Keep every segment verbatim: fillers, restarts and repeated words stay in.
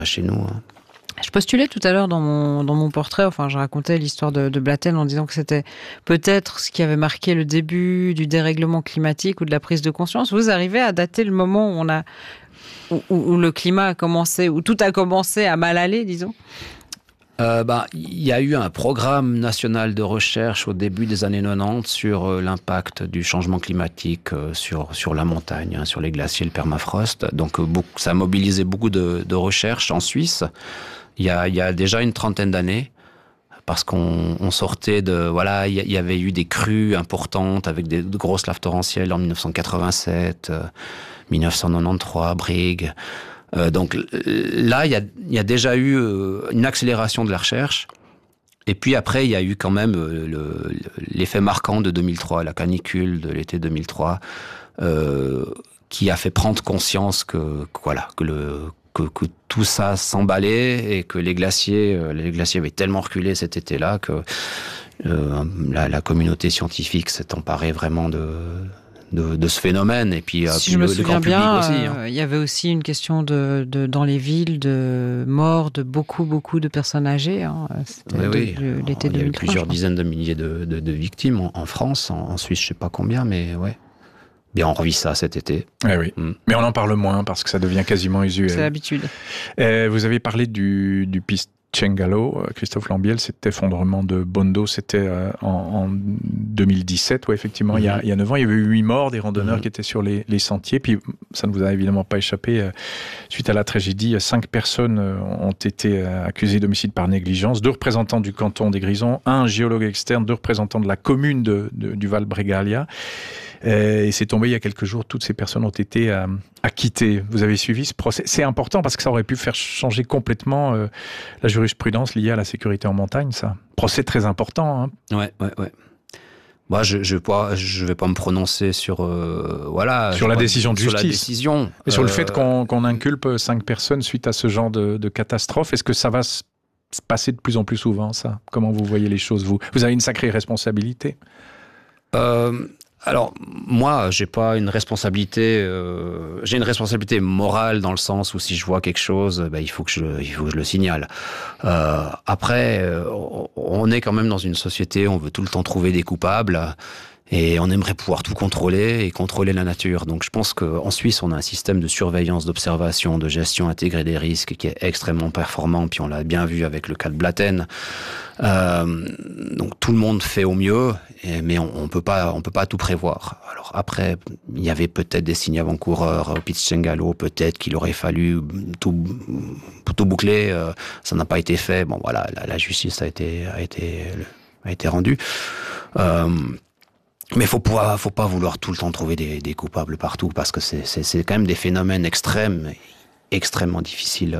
chez nous. Hein. Je postulais tout à l'heure dans mon, dans mon portrait, enfin je racontais l'histoire de, de Blatten en disant que c'était peut-être ce qui avait marqué le début du dérèglement climatique ou de la prise de conscience. Vous arrivez à dater le moment où, on a, où, où le climat a commencé, où tout a commencé à mal aller, disons ? Euh, bah, il y a eu un programme national de recherche au début des années quatre-vingt-dix sur euh, l'impact du changement climatique euh, sur, sur la montagne, hein, sur les glaciers, le permafrost. Donc euh, beaucoup, ça a mobilisé beaucoup de, de recherches en Suisse. Il y a, il y a déjà une trentaine d'années, parce qu'on on sortait de... Voilà, il y avait eu des crues importantes avec des, de grosses laves torrentielles en dix-neuf cent quatre-vingt-sept, euh, dix-neuf cent quatre-vingt-treize, Brigue. Euh, donc là, il y a, il y a déjà eu euh, une accélération de la recherche. Et puis après, il y a eu quand même euh, le, l'effet marquant de deux mille trois, la canicule de l'été deux mille trois, euh, qui a fait prendre conscience que, que voilà, que le Que, que tout ça s'emballait et que les glaciers, euh, les glaciers avaient tellement reculé cet été-là que euh, la, la communauté scientifique s'est emparée vraiment de, de, de ce phénomène. Et puis, si puis je le, me souviens le grand bien, public aussi. Euh, hein. il y avait aussi une question de, de, dans les villes de mort de beaucoup, beaucoup de personnes âgées. Hein. C'était Oui, de, oui. de, l'été Il y a eu deux mille trois, plusieurs dizaines de milliers de, de, de victimes en, en France, en, en Suisse, je ne sais pas combien, mais ouais. Bien, on revit ça cet été. Eh oui, mm. Mais on en parle moins parce que ça devient quasiment usuel. C'est l'habitude. Euh, vous avez parlé du, du Piscengalo, Christophe Lambiel, cet effondrement de Bondo, c'était euh, en, en deux mille dix-sept, ouais, effectivement, mm-hmm. il, y a, il y a neuf ans, il y avait eu huit morts, des randonneurs mm-hmm. qui étaient sur les, les sentiers, puis ça ne vous a évidemment pas échappé, euh, suite à la tragédie, cinq personnes euh, ont été euh, accusées d'homicide par négligence, deux représentants du canton des Grisons, un géologue externe, deux représentants de la commune de, de, du Val Bregaglia. Euh, et c'est tombé il y a quelques jours, toutes ces personnes ont été euh, acquittées. Vous avez suivi ce procès. C'est important parce que ça aurait pu faire changer complètement euh, la jurisprudence liée à la sécurité en montagne, ça. Procès très important. Hein. Ouais, ouais, ouais. Moi, je je vais je vais pas me prononcer sur euh, voilà sur la pas, décision de sur justice. La décision. Et sur euh... le fait qu'on, qu'on inculpe cinq personnes suite à ce genre de, de catastrophe. Est-ce que ça va se passer de plus en plus souvent, ça ? Comment vous voyez les choses, vous ? Vous avez une sacrée responsabilité. Euh... Alors, moi, j'ai pas une responsabilité. Euh, j'ai une responsabilité morale dans le sens où si je vois quelque chose, ben, il faut que je, il faut que je le signale. Euh, après, euh, on est quand même dans une société où on veut tout le temps trouver des coupables. Et on aimerait pouvoir tout contrôler et contrôler la nature. Donc je pense qu'en Suisse, on a un système de surveillance, d'observation, de gestion intégrée des risques qui est extrêmement performant. Puis on l'a bien vu avec le cas de Blatten. Euh, donc tout le monde fait au mieux, et, mais on, on peut pas, on peut pas tout prévoir. Alors après, il y avait peut-être des signes avant-coureurs au Piscengalo, peut-être qu'il aurait fallu tout, tout boucler. Euh, ça n'a pas été fait. Bon voilà, la, la justice a été, a été, a été rendue. Euh, Mais faut pas, faut pas vouloir tout le temps trouver des, des coupables partout, parce que c'est, c'est, c'est quand même des phénomènes extrêmes, extrêmement difficiles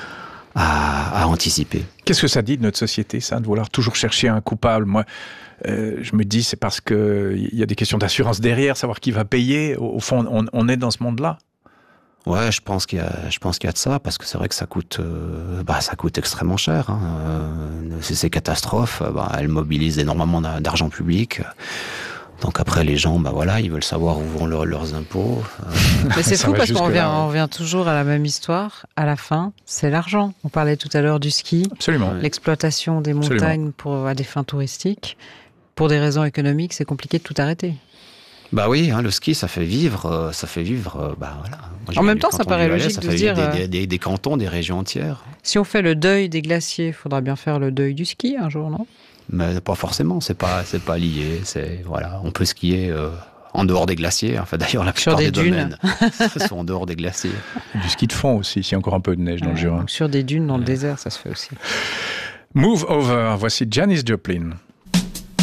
à, à anticiper. Qu'est-ce que ça dit de notre société, ça, de vouloir toujours chercher un coupable ? Moi, euh, je me dis, c'est parce que il y a des questions d'assurance derrière, savoir qui va payer. Au, au fond, on, on est dans ce monde-là. Ouais, je pense qu'il y a, je pense qu'il y a de ça, parce que c'est vrai que ça coûte, euh, bah, ça coûte extrêmement cher. Hein. Euh, ces, ces catastrophes, bah, elles mobilisent énormément d'argent public. Donc après, les gens, bah voilà, ils veulent savoir où vont leur, leurs impôts. Mais c'est fou parce qu'on revient, on revient toujours à la même histoire. À la fin, c'est l'argent. On parlait tout à l'heure du ski. Absolument. L'exploitation des montagnes Absolument. pour, à des fins touristiques. Pour des raisons économiques, c'est compliqué de tout arrêter. Bah oui, hein, le ski, ça fait vivre, ça fait vivre, bah voilà. Moi, en même temps, ça paraît logique ça de fait dire... Des, des, des, des cantons, des régions entières. Si on fait le deuil des glaciers, il faudra bien faire le deuil du ski un jour, non ? Mais pas forcément, c'est pas, c'est pas lié. C'est, voilà, on peut skier euh, en dehors des glaciers. Enfin, d'ailleurs, la plupart des, des dunes. domaines sont en dehors des glaciers. Du ski de fond aussi, s'il y a encore un peu de neige dans ouais, le Jura. Sur des dunes dans le ouais. désert, ça se fait aussi. Move Over, voici Janis Joplin.